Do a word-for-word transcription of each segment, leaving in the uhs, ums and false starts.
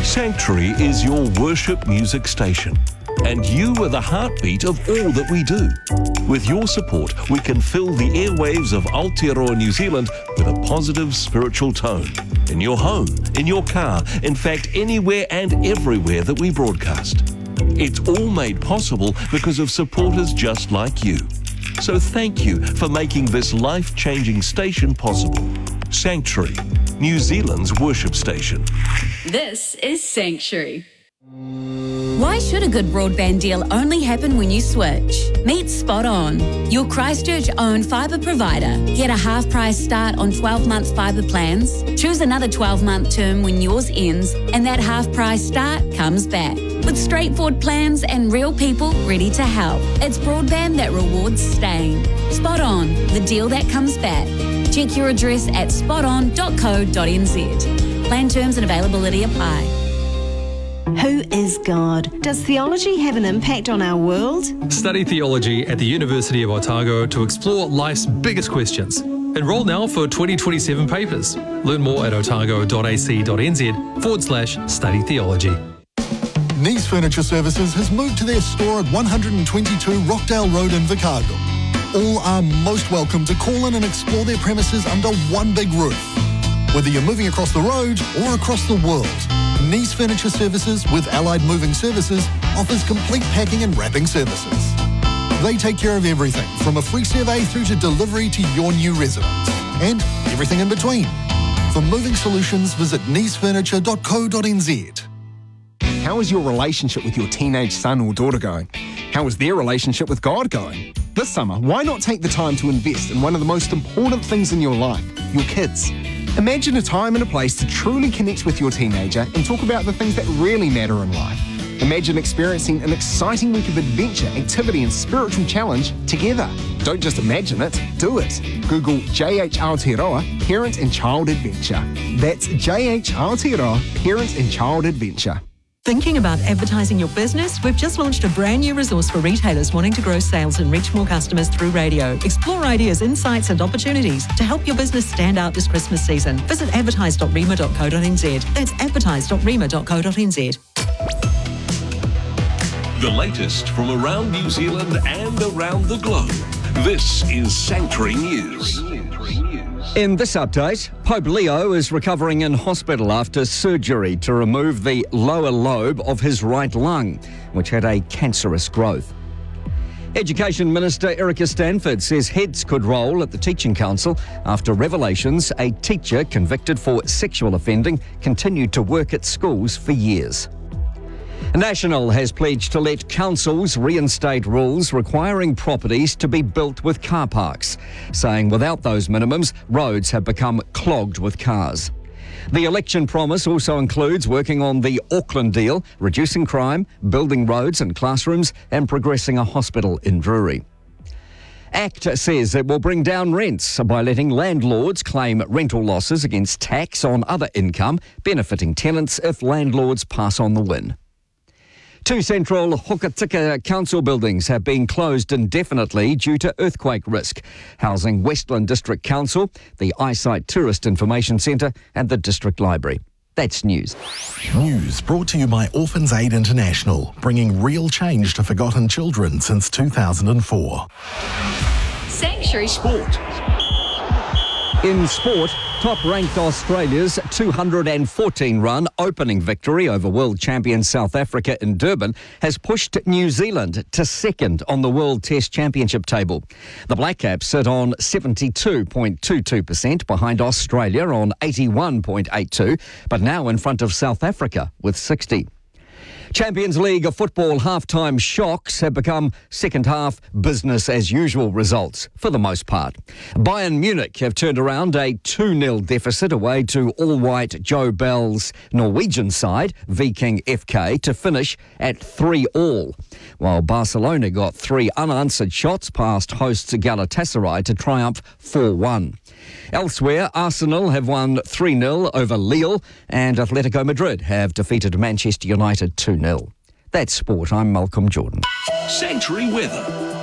Sanctuary is your worship music station, and you are the heartbeat of all that we do. With your support, we can fill the airwaves of Aotearoa New Zealand with a positive spiritual tone. In your home, in your car, in fact, anywhere and everywhere that we broadcast. It's all made possible because of supporters just like you. So thank you for making this life-changing station possible. Sanctuary, New Zealand's worship station. This is Sanctuary. Why should a good broadband deal only happen when you switch? Meet Spot On, your Christchurch-owned fibre provider. Get a half-price start on twelve-month fibre plans. Choose another twelve-month term when yours ends, and that half-price start comes back. With straightforward plans and real people ready to help. It's broadband that rewards staying. Spot On, the deal that comes back. Check your address at spot on dot co dot n z. Plan terms and availability apply. Who is God? Does theology have an impact on our world? Study theology at the University of Otago to explore life's biggest questions. Enroll now for twenty twenty-seven papers. Learn more at otago dot a c dot n z forward slash study theology. Nice Furniture Services has moved to their store at one twenty-two Rockdale Road in Vicargo. All are most welcome to call in and explore their premises under one big roof. Whether you're moving across the road or across the world, Nice Furniture Services with Allied Moving Services offers complete packing and wrapping services. They take care of everything from a free survey through to delivery to your new residence and everything in between. For moving solutions, visit nice furniture dot co dot n z. How is your relationship with your teenage son or daughter going? How is their relationship with God going? This summer, why not take the time to invest in one of the most important things in your life, your kids? Imagine a time and a place to truly connect with your teenager and talk about the things that really matter in life. Imagine experiencing an exciting week of adventure, activity and spiritual challenge together. Don't just imagine it, do it. Google J H Aotearoa Parent and Child Adventure. That's J H Aotearoa Parent and Child Adventure. Thinking about advertising your business? We've just launched a brand new resource for retailers wanting to grow sales and reach more customers through radio. Explore ideas, insights and opportunities to help your business stand out this Christmas season. Visit advertise dot rema dot co dot n z. That's advertise dot rema dot co dot n z. The latest from around New Zealand and around the globe. This is Sanctuary News. In this update, Pope Leo is recovering in hospital after surgery to remove the lower lobe of his right lung, which had a cancerous growth. Education Minister Erica Stanford says heads could roll at the Teaching Council after revelations a teacher convicted for sexual offending continued to work at schools for years. National has pledged to let councils reinstate rules requiring properties to be built with car parks, saying without those minimums, roads have become clogged with cars. The election promise also includes working on the Auckland deal, reducing crime, building roads and classrooms, and progressing a hospital in Drury. ACT says it will bring down rents by letting landlords claim rental losses against tax on other income, benefiting tenants if landlords pass on the win. Two central Hokitika council buildings have been closed indefinitely due to earthquake risk, housing Westland District Council, the Eyesight Tourist Information Centre and the District Library. That's news. News brought to you by Orphans Aid International, bringing real change to forgotten children since two thousand four. Sanctuary Sport. In sport, top-ranked Australia's two hundred fourteen run opening victory over world champion South Africa in Durban has pushed New Zealand to second on the World Test Championship table. The Black Caps sit on seventy-two point two two percent behind Australia on eighty-one point eight two, but now in front of South Africa with sixty. Champions League of Football half-time shocks have become second-half business-as-usual results, for the most part. Bayern Munich have turned around a two nil deficit away to all-white Joe Bell's Norwegian side, Viking F K, to finish at three all, while Barcelona got three unanswered shots past hosts Galatasaray to triumph four one. Elsewhere, Arsenal have won three nil over Lille and Atletico Madrid have defeated Manchester United two nil. That's sport. I'm Malcolm Jordan. Sanctuary weather.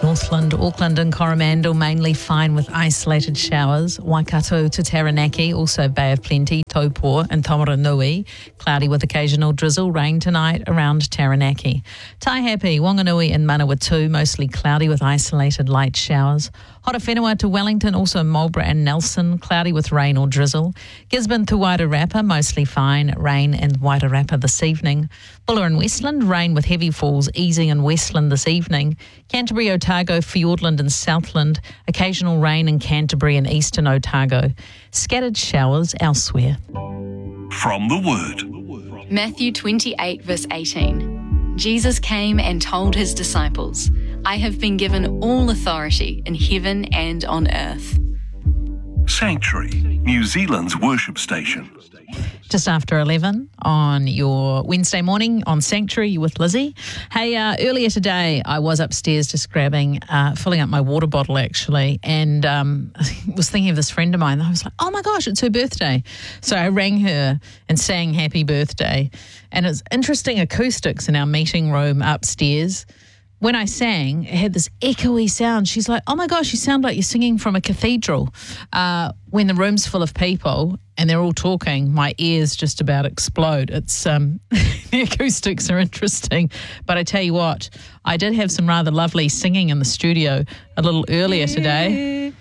Northland, Auckland and Coromandel mainly fine with isolated showers. Waikato to Taranaki, also Bay of Plenty, Taupo and Taumaranui. Cloudy with occasional drizzle, rain tonight around Taranaki. Taihape, Wanganui and Manawatu, mostly cloudy with isolated light showers. Horowhenua to Wellington, also Marlborough and Nelson, cloudy with rain or drizzle. Gisborne to Wairarapa, mostly fine, rain in Wairarapa this evening. Buller and Westland, rain with heavy falls easing in Westland this evening. Canterbury, Otago, Fiordland and Southland, occasional rain in Canterbury and eastern Otago. Scattered showers elsewhere. From the Word. Matthew twenty-eight, verse eighteen. Jesus came and told his disciples, I have been given all authority in heaven and on earth. Sanctuary, New Zealand's worship station. Just after eleven on your Wednesday morning on Sanctuary with Lizzie. Hey, uh, earlier today I was upstairs just grabbing, uh, filling up my water bottle actually, and um, was thinking of this friend of mine. I was like, oh my gosh, it's her birthday. So I rang her and sang happy birthday. And it's interesting acoustics in our meeting room upstairs. When I sang, it had this echoey sound. She's like, oh my gosh, you sound like you're singing from a cathedral. Uh, when the room's full of people and they're all talking, my ears just about explode. It's um, the acoustics are interesting. But I tell you what, I did have some rather lovely singing in the studio a little earlier today.